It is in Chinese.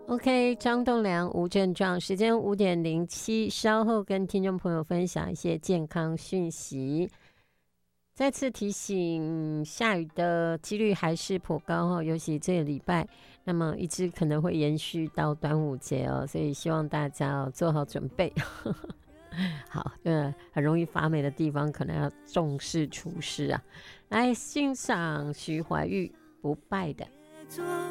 OK， 张栋梁无症状，时间5:07，稍后跟听众朋友分享一些健康讯息。再次提醒，下雨的几率还是颇高哦，尤其这个礼拜，那么一直可能会延续到端午节哦，所以希望大家做好准备。好，很容易发霉的地方，可能要重视除湿啊。来欣赏徐怀钰《不败的》。